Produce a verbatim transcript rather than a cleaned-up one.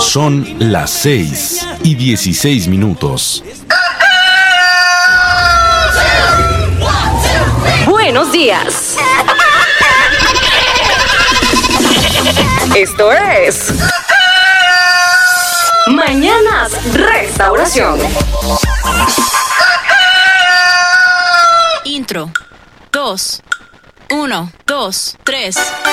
Son las seis y dieciséis minutos. Buenos días. Esto es Mañanas Restauración. Intro. Dos. Uno, dos, tres.